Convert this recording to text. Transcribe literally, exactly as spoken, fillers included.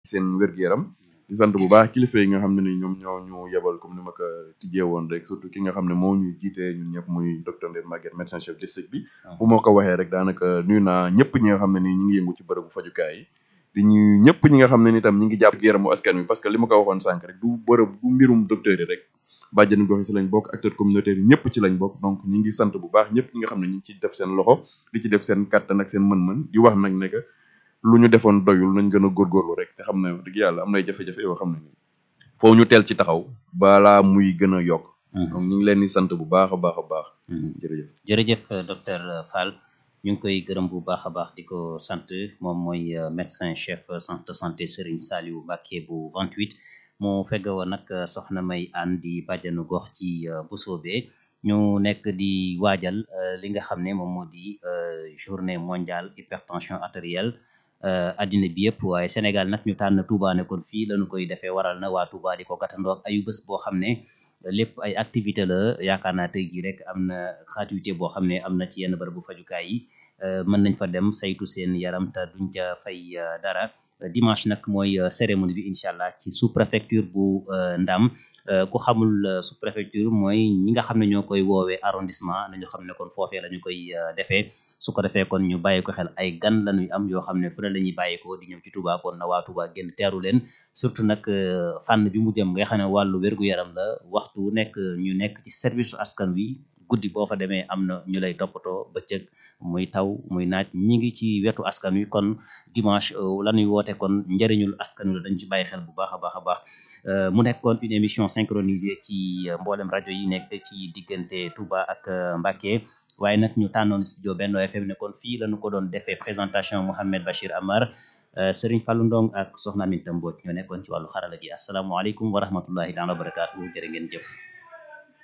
seen wér-gu-yaram di sant bu baax kilifa yi nga xam ne ni ñoom ñoo ñu yebal comme ni ma ko tijjee woon rek surtout ki nga xam ne moo ñu jiitee ñun ñëpp muy docteur Ndeye Maguette médecin chef district bi bu moo ko waxee rek daanaka nuyu naa ñëpp ñi nga xam ne ni ñu ngi yëngu ci bërëbu fajukaay yi di ñu ñëpp ñi nga xam ne ni tam ñi ngi jàpp yaramu askan wi parce que li ma ko waxoon sànq rek du bërëb du mbirum docteur yi rek bàjjenu gox yi si lañ bokk acteurs communautaires yi ñëpp ci lañ bokk donc ñi ngi sant bu baax ñëpp ñi nga xam ne ñi ngi ci def seen loxo di ci def seen kàttan ak seen mën-mën di wax nag ne que lu ñu defoon doyul nañ gën a góorgóorlu rek te xam ne dëgg yàlla am nay jafe-jafe yoo xam ne ni foo ñu teel ci taxaw balaa muy gën a yokk donc ñu ngi leen di sant bu baax a baax a baax jërëjëf jërëjëf docteur Fall ñu ngi koy gërëm bu baax a baax di ko sant moom mooy médecin chef centre de santé Serigne Saliou Mbacké bu vingt-huit mu fegg woon nag soxna May Anne di bàjjanu gox ci Mboussobé ñu nekk di waajal li nga xam ne moom moo di journée mondiale hypertension artérielle addina bi yëpp waaye Sénégal nag ñu tànn Touba ne kon fii lañu koy defee waral na waa Touba di ko gàttandoo ak ayu bés boo xam ne lépp ay activité la yaakaar naa tey jii rek am na gratuité boo xam ne am na ci yenn bërëbu fajukaay yi mën nañ fa dem saytu seen yaram te duñ ca fay dara dimanche nag mooy cérémonie bi incha allah ci sous préfecture bu Ndam ku xamul sous préfecture mooy ñi nga xam ne ñoo koy woowee arrondissement nañu xam ne kon foofee la ñu koy defee su ko defee kon ñu bàyyi ko xel ay gan la ñuy am yoo xam ne fu ne la ñuy bàyyi ko di ñëw ci Touba kon na waa Touba génn teeru leen surtout nag fànn bi mu jëm nga xam ne wàllu wér-gu-yaram la waxtu nekk ñu nekk ci service askan wi guddi boo fa demee am na ñu lay toppatoo bëccëg muy taw muy naaj ñi ngi ci wetu askan wi kon dimanche la ñuy woote kon njëriñul askan wi la dañ ci bàyyi xel bu baax a baax a baax mu nekkoon une émission synchronisée ci mboolem rajo yi nekk ci diggante Touba ak Mbacké waaye nag ñu tànnoon studio Benno F M ne kon fii lañu ko doon defee présentation Mouhamed Bachir Amar Serigne Fallou Ndong ak Soxna Aminta Mbodj ñoo nekkoon ci wàllu xarala gi asalaamaaleykum wa rahmatullahi taala wa barakaatu jërë ngeen jëf